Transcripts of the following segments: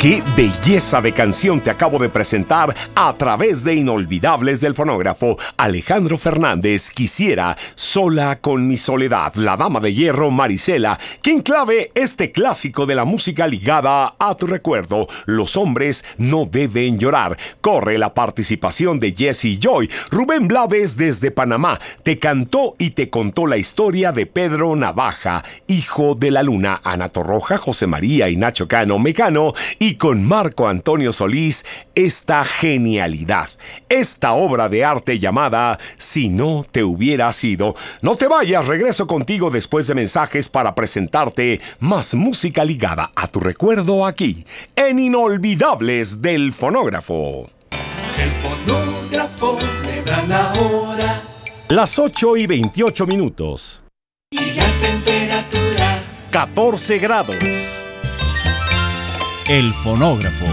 ¡Qué belleza de canción te acabo de presentar a través de Inolvidables del fonógrafo! Alejandro Fernández, Quisiera, Sola con mi soledad. La Dama de Hierro, Marisela, quien clave este clásico de la música ligada a tu recuerdo. Los hombres no deben llorar. Corre la participación de Jesse Joy. Rubén Blades desde Panamá te cantó y te contó la historia de Pedro Navaja, hijo de la luna. Ana Torroja, José María y Nacho Cano Mecano, y con Marco Antonio Solís, esta genialidad, esta obra de arte llamada Si no te hubiera sido. No te vayas, regreso contigo después de mensajes para presentarte más música ligada a tu recuerdo aquí, en Inolvidables del fonógrafo. El fonógrafo me da la hora. Las 8:28. Y la temperatura 14 grados. El fonógrafo.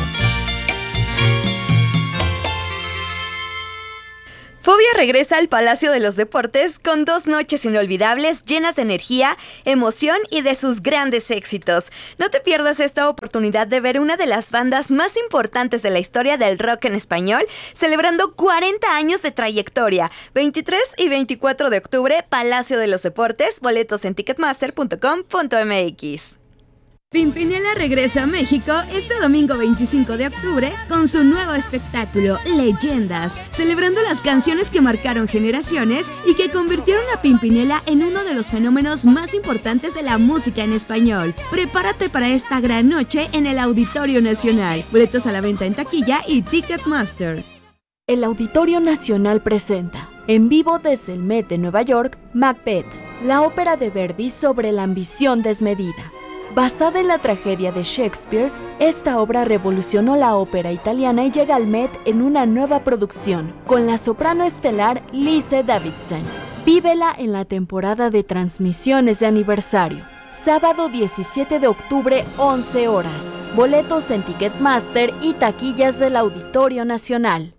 Fobia regresa al Palacio de los Deportes con 2 noches inolvidables llenas de energía, emoción y de sus grandes éxitos. No te pierdas esta oportunidad de ver una de las bandas más importantes de la historia del rock en español, celebrando 40 años de trayectoria. 23 y 24 de octubre, Palacio de los Deportes, boletos en ticketmaster.com.mx. Pimpinela regresa a México este domingo 25 de octubre con su nuevo espectáculo, Leyendas, celebrando las canciones que marcaron generaciones y que convirtieron a Pimpinela en uno de los fenómenos más importantes de la música en español. Prepárate para esta gran noche en el Auditorio Nacional. Boletos a la venta en taquilla y Ticketmaster. El Auditorio Nacional presenta, en vivo desde el Met de Nueva York, Macbeth, la ópera de Verdi sobre la ambición desmedida. Basada en la tragedia de Shakespeare, esta obra revolucionó la ópera italiana y llega al Met en una nueva producción, con la soprano estelar Lise Davidson. Vívela en la temporada de transmisiones de aniversario. Sábado 17 de octubre, 11 horas. Boletos en Ticketmaster y taquillas del Auditorio Nacional.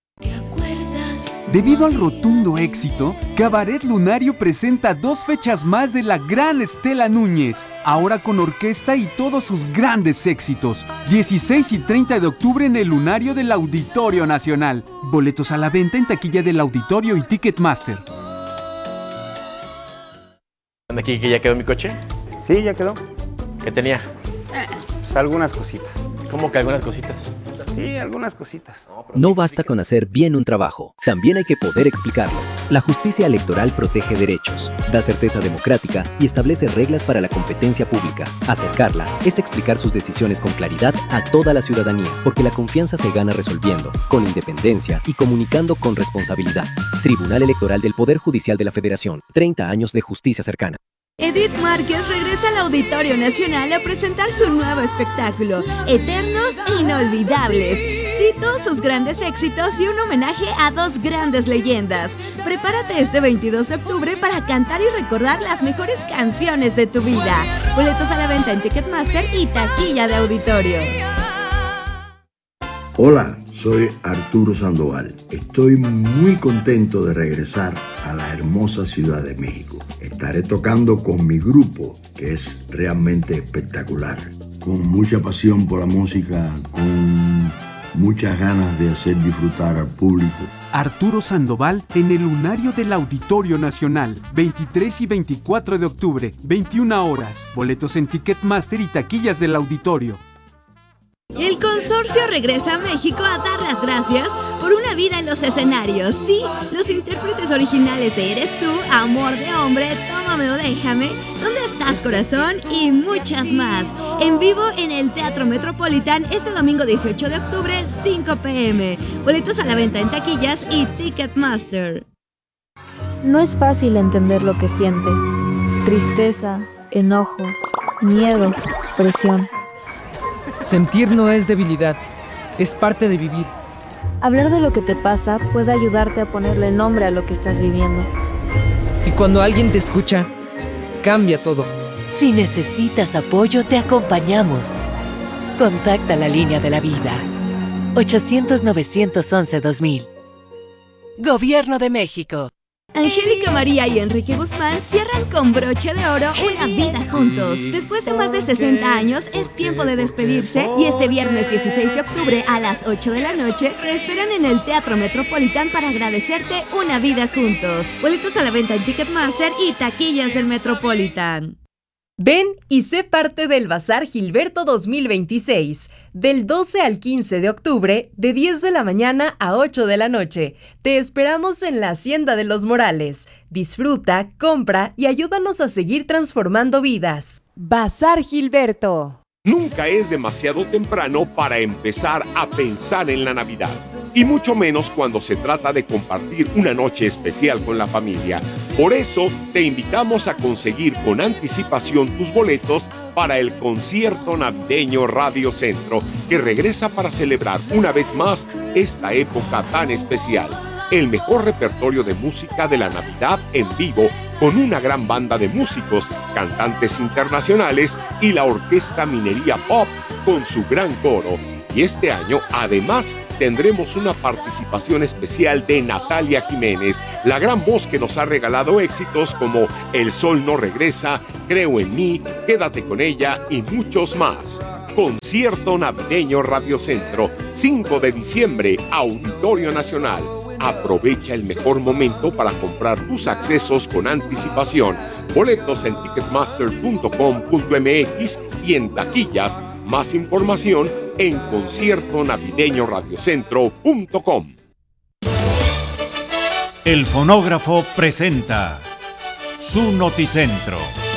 Debido al rotundo éxito, Cabaret Lunario presenta 2 fechas más de la gran Estela Núñez, ahora con orquesta y todos sus grandes éxitos. 16 y 30 de octubre en el Lunario del Auditorio Nacional. Boletos a la venta en taquilla del Auditorio y Ticketmaster. ¿Aquí que ya quedó mi coche? Sí, ya quedó. ¿Qué tenía? Pues algunas cositas. ¿Cómo que algunas cositas? Sí, algunas cositas. No basta con hacer bien un trabajo, también hay que poder explicarlo. La justicia electoral protege derechos, da certeza democrática y establece reglas para la competencia pública. Acercarla es explicar sus decisiones con claridad a toda la ciudadanía, porque la confianza se gana resolviendo, con independencia y comunicando con responsabilidad. Tribunal Electoral del Poder Judicial de la Federación, 30 años de justicia cercana. Edith Márquez regresa al Auditorio Nacional a presentar su nuevo espectáculo, Eternos e Inolvidables. Cito sus grandes éxitos y un homenaje a 2 grandes leyendas. Prepárate este 22 de octubre para cantar y recordar las mejores canciones de tu vida. Boletos a la venta en Ticketmaster y taquilla de auditorio. Hola, soy Arturo Sandoval. Estoy muy contento de regresar a la hermosa Ciudad de México. Estaré tocando con mi grupo, que es realmente espectacular. Con mucha pasión por la música, con muchas ganas de hacer disfrutar al público. Arturo Sandoval en el Lunario del Auditorio Nacional, 23 y 24 de octubre, 21 horas. Boletos en Ticketmaster y taquillas del Auditorio. El consorcio regresa a México a dar las gracias por una vida en los escenarios. Sí, los intérpretes originales de Eres tú, Amor de hombre, Tómame o déjame, ¿Dónde estás corazón? Y muchas más. En vivo en el Teatro Metropolitan este domingo 18 de octubre, 5 p.m. Boletos a la venta en taquillas y Ticketmaster. No es fácil entender lo que sientes. Tristeza, enojo, miedo, presión. Sentir no es debilidad, es parte de vivir. Hablar de lo que te pasa puede ayudarte a ponerle nombre a lo que estás viviendo. Y cuando alguien te escucha, cambia todo. Si necesitas apoyo, te acompañamos. Contacta la línea de la vida. 800-911-2000. Gobierno de México. Angélica María y Enrique Guzmán cierran con broche de oro una vida juntos. Después de más de 60 años, es tiempo de despedirse y este viernes 16 de octubre a las 8 de la noche te esperan en el Teatro Metropolitan para agradecerte una vida juntos. Boletos a la venta en Ticketmaster y taquillas del Metropolitan. Ven y sé parte del Bazar Gilberto 2026, del 12 al 15 de octubre, de 10 de la mañana a 8 de la noche. Te esperamos en la Hacienda de los Morales. Disfruta, compra y ayúdanos a seguir transformando vidas. Bazar Gilberto. Nunca es demasiado temprano para empezar a pensar en la Navidad. Y mucho menos cuando se trata de compartir una noche especial con la familia. Por eso, te invitamos a conseguir con anticipación tus boletos para el concierto navideño Radio Centro, que regresa para celebrar una vez más esta época tan especial. El mejor repertorio de música de la Navidad en vivo, con una gran banda de músicos, cantantes internacionales y la Orquesta Minería Pops con su gran coro. Y este año, además, tendremos una participación especial de Natalia Jiménez, la gran voz que nos ha regalado éxitos como El Sol No Regresa, Creo en Mí, Quédate con Ella y muchos más. Concierto Navideño Radio Centro, 5 de diciembre, Auditorio Nacional. Aprovecha el mejor momento para comprar tus accesos con anticipación. Boletos en ticketmaster.com.mx y en taquillas. Más información en conciertonavideñoradiocentro.com. El Fonógrafo presenta su Noticentro.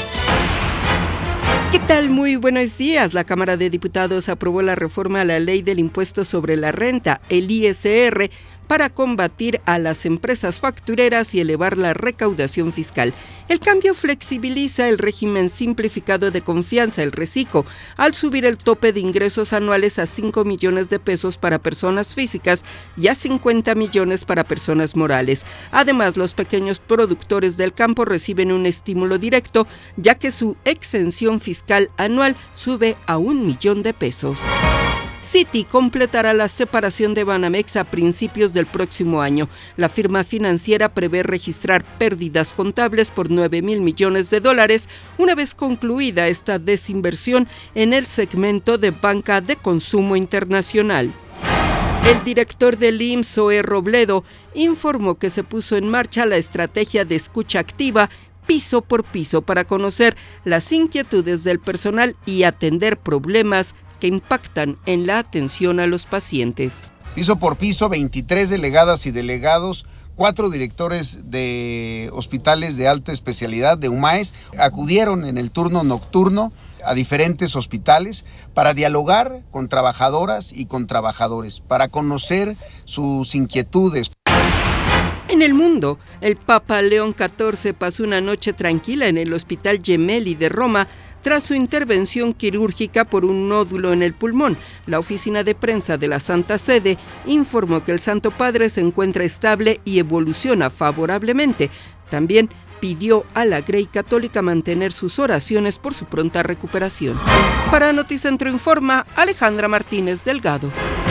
¿Qué tal? Muy buenos días. La Cámara de Diputados aprobó la reforma a la Ley del Impuesto sobre la Renta, el ISR, para combatir a las empresas factureras y elevar la recaudación fiscal. El cambio flexibiliza el régimen simplificado de confianza, el RECICO, al subir el tope de ingresos anuales a 5 millones de pesos para personas físicas y a 50 millones para personas morales. Además, los pequeños productores del campo reciben un estímulo directo, ya que su exención fiscal anual sube a 1 millón de pesos. Citi completará la separación de Banamex a principios del próximo año. La firma financiera prevé registrar pérdidas contables por $9,000 millones una vez concluida esta desinversión en el segmento de banca de consumo internacional. El director del IMSS, Zoe Robledo, informó que se puso en marcha la estrategia de escucha activa piso por piso para conocer las inquietudes del personal y atender problemas que impactan en la atención a los pacientes. Piso por piso, 23 delegadas y delegados, 4 directores de hospitales de alta especialidad de UMAES acudieron en el turno nocturno a diferentes hospitales para dialogar con trabajadoras y con trabajadores, para conocer sus inquietudes. En el mundo, el Papa León XIV pasó una noche tranquila en el Hospital Gemelli de Roma tras su intervención quirúrgica por un nódulo en el pulmón. La oficina de prensa de la Santa Sede informó que el Santo Padre se encuentra estable y evoluciona favorablemente. También pidió a la Grey Católica mantener sus oraciones por su pronta recuperación. Para Noticentro informa Alejandra Martínez Delgado.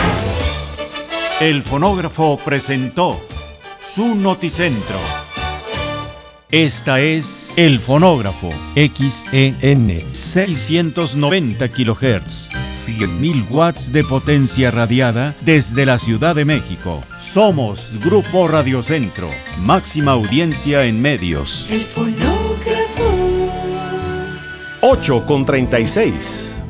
El Fonógrafo presentó su Noticentro. Esta es El Fonógrafo, XEN, 690 kHz, 100.000 watts de potencia radiada desde la Ciudad de México. Somos Grupo Radio Centro, máxima audiencia en medios. El Fonógrafo. 8:36.